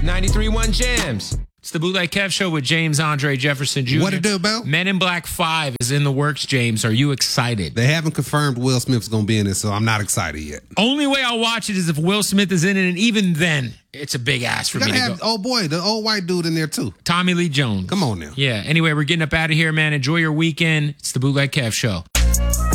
93.1 Jams. It's the Bootleg Kev Show with James Andre Jefferson Jr. What it do, Bill? Men in Black 5 is in the works, James. Are you excited? They haven't confirmed Will Smith's going to be in it, so I'm not excited yet. Only way I'll watch it is if Will Smith is in it, and even then, it's a big ask for me to go. Oh, boy, the old white dude in there, too. Tommy Lee Jones. Come on now. Yeah, anyway, we're getting up out of here, man. Enjoy your weekend. It's the Bootleg Kev Show.